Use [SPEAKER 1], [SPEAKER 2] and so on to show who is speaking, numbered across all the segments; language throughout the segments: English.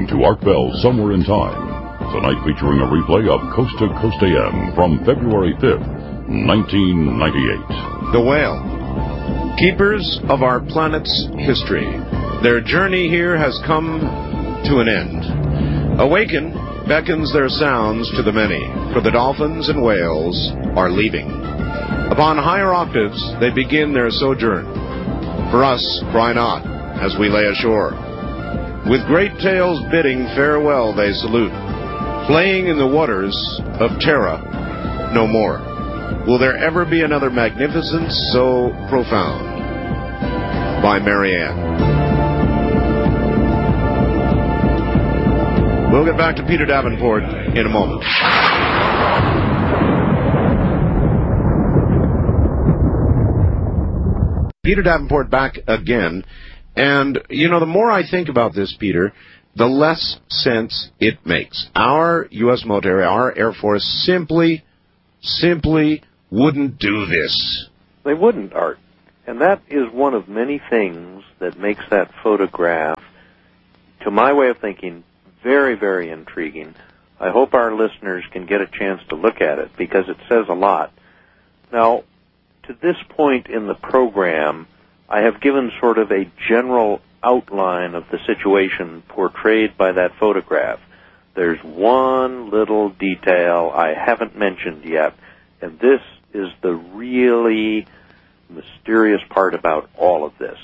[SPEAKER 1] listening to Art Bell's Somewhere in Time, tonight featuring a replay of Coast to Coast AM from February 5th, 1998.
[SPEAKER 2] The whale, keepers of our planet's history. Their journey here has come to an end. Awaken beckons their sounds to the many, for the dolphins and whales are leaving. Upon higher octaves, they begin their sojourn. For us, cry not, as we lay ashore. With great tails bidding farewell they salute, playing in the waters of Terra no more. Will there ever be another magnificence so profound? By Marianne. We'll get back to Peter Davenport in a moment. Peter Davenport back again. And, you know, the more I think about this, Peter, the less sense it makes. Our U.S. military, our Air Force, simply wouldn't do this.
[SPEAKER 3] They wouldn't, Art. And that is one of many things that makes that photograph, to my way of thinking, very, very intriguing. I hope our listeners can get a chance to look at it, because it says a lot. Now, to this point in the program, I have given sort of a general outline of the situation portrayed by that photograph. There's one little detail I haven't mentioned yet, and this is the really mysterious part about all of this.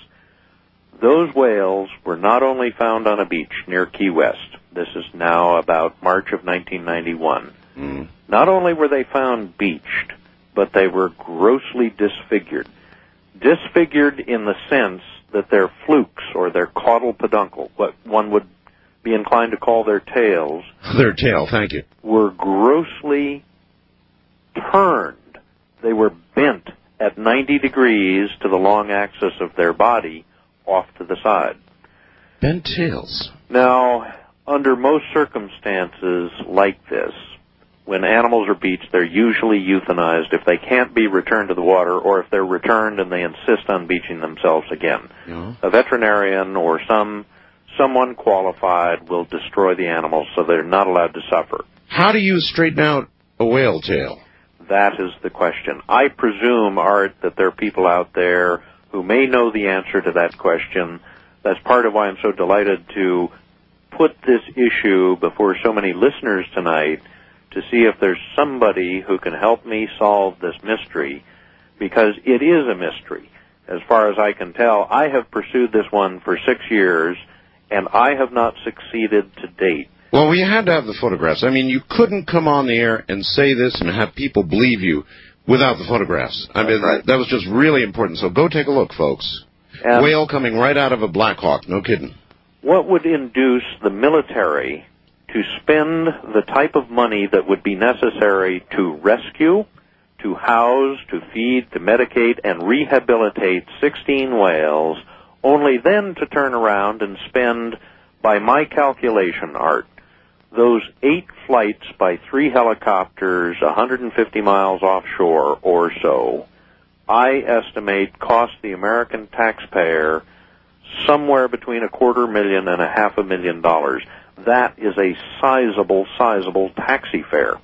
[SPEAKER 3] Those whales were not only found on a beach near Key West. This is now about March of 1991. Not only were they found beached, but they were grossly disfigured. Disfigured in the sense that their flukes, or their caudal peduncle, what one would be inclined to call their tails.
[SPEAKER 2] Their tail, thank you.
[SPEAKER 3] Were grossly turned. They were bent at 90 degrees to the long axis of their body off to the side.
[SPEAKER 2] Bent tails.
[SPEAKER 3] Now, under most circumstances like this, when animals are beached, they're usually euthanized if they can't be returned to the water, or if they're returned and they insist on beaching themselves again.
[SPEAKER 2] Yeah.
[SPEAKER 3] A veterinarian or someone qualified will destroy the animals so they're not allowed to suffer.
[SPEAKER 2] How do you straighten out a whale tail?
[SPEAKER 3] That is the question. I presume, Art, that there are people out there who may know the answer to that question. That's part of why I'm so delighted to put this issue before so many listeners tonight, to see if there's somebody who can help me solve this mystery, because it is a mystery. As far as I can tell, I have pursued this one for 6 years, and I have not succeeded to date.
[SPEAKER 2] Well, we had to have the photographs. I mean, you couldn't come on the air and say this and have people believe you without the photographs. I mean,
[SPEAKER 3] right.
[SPEAKER 2] That was just really important. So go take a look, folks. Whale coming right out of a Black Hawk, no kidding.
[SPEAKER 3] What would induce the military to spend the type of money that would be necessary to rescue, to house, to feed, to medicate, and rehabilitate 16 whales, only then to turn around and spend, by my calculation, Art, those 8 flights by 3 helicopters 150 miles offshore or so, I estimate cost the American taxpayer somewhere between $250,000 and $500,000. That is a sizable taxi fare.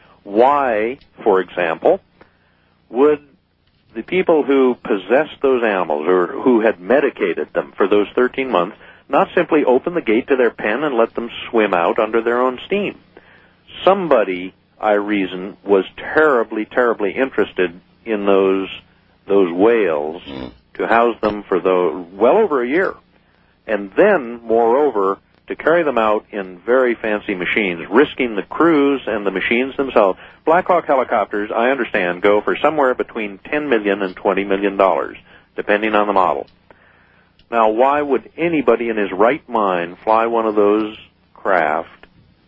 [SPEAKER 3] Why, for example, would the people who possessed those animals, or who had medicated them for those 13 months, not simply open the gate to their pen and let them swim out under their own steam? Somebody, I reason, was terribly interested in those whales to house them for well over a year. And then, moreover, to carry them out in very fancy machines, risking the crews and the machines themselves. Black Hawk helicopters, I understand, go for somewhere between $10 million and $20 million, depending on the model. Now, why would anybody in his right mind fly one of those craft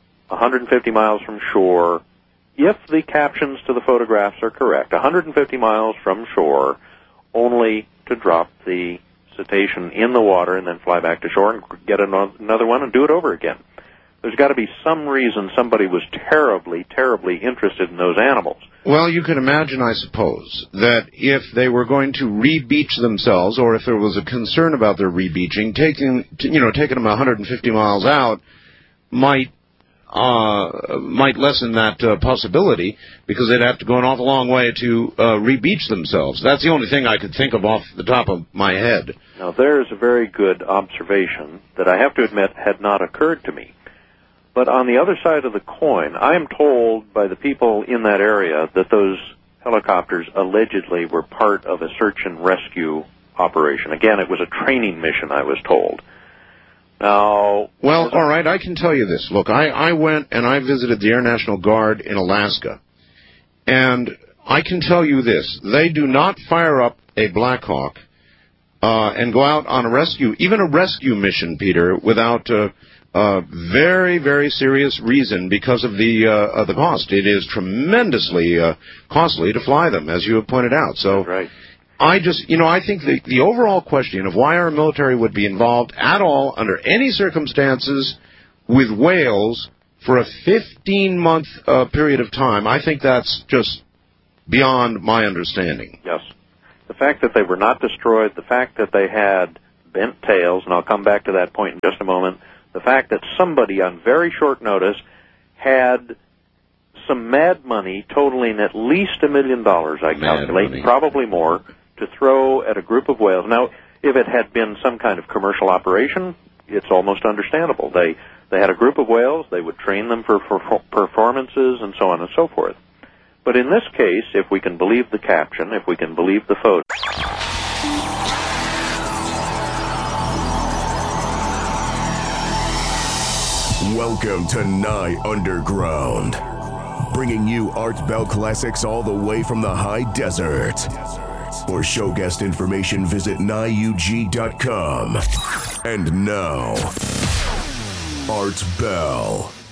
[SPEAKER 3] 150 miles from shore, if the captions to the photographs are correct, 150 miles from shore, only to drop the cetacean in the water and then fly back to shore and get another one and do it over again? There's got to be some reason somebody was terribly interested in those animals.
[SPEAKER 2] Well, you can imagine, I suppose, that if they were going to re-beach themselves, or if there was a concern about their re-beaching, taking them 150 miles out, might lessen that possibility, because they'd have to go an awful long way to re-beach themselves. That's the only thing I could think of off the top of my head.
[SPEAKER 3] Now, there's a very good observation that I have to admit had not occurred to me. But on the other side of the coin, I am told by the people in that area that those helicopters allegedly were part of a search and rescue operation. Again, it was a training mission, I was told. Now,
[SPEAKER 2] well, all right, I can tell you this. Look, I went and I visited the Air National Guard in Alaska, and I can tell you this. They do not fire up a Black Hawk and go out on a rescue, even a rescue mission, Peter, without very, very serious reason because of the cost. It is tremendously costly to fly them, as you have pointed out. So
[SPEAKER 3] right.
[SPEAKER 2] I think the overall question of why our military would be involved at all under any circumstances with whales for a 15-month period of time, I think that's just beyond my understanding.
[SPEAKER 3] Yes. The fact that they were not destroyed, the fact that they had bent tails, and I'll come back to that point in just a moment, the fact that somebody on very short notice had some mad money totaling at least $1 million, I calculate, probably more, to throw at a group of whales. Now, if it had been some kind of commercial operation, it's almost understandable. They had a group of whales, they would train them for performances and so on and so forth. But in this case, if we can believe the caption, if we can believe the photo...
[SPEAKER 4] Welcome to Nye Underground, bringing you Art Bell classics all the way from the high desert. For show guest information, visit NyeUG.com. And now, Art Bell.